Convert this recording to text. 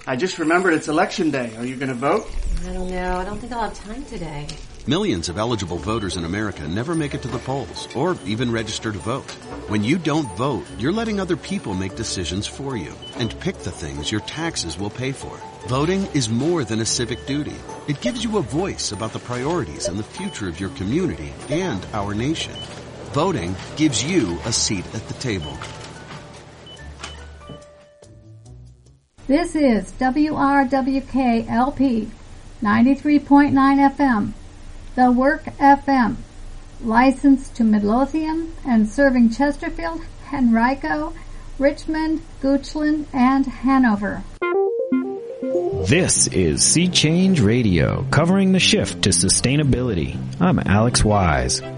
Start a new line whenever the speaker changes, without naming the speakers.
I just remembered it's election day. Are you going to vote?
I don't know. I don't think I'll have time today.
Millions of eligible voters in America never make it to the polls or even register to vote. When you don't vote, you're letting other people make decisions for you and pick the things your taxes will pay for. Voting is more than a civic duty. It gives you a voice about the priorities and the future of your community and our nation. Voting gives you a seat at the table.
This is WRWK-LP 93.9 FM, The Work FM, licensed to Midlothian and serving Chesterfield, Henrico, Richmond, Goochland, and Hanover.
This is Sea Change Radio, covering the shift to sustainability. I'm Alex Wise.